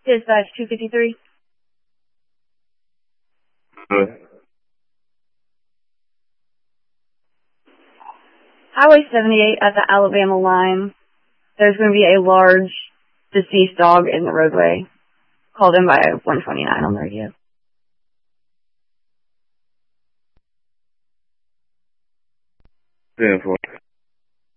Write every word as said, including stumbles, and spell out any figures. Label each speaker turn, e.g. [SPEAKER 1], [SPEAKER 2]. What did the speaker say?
[SPEAKER 1] Dispatch two fifty-three.
[SPEAKER 2] Uh,
[SPEAKER 1] Highway seventy-eight at the Alabama line. There's going to be a large deceased dog in the roadway. Called in by one twenty-nine on the radio.
[SPEAKER 2] ten four.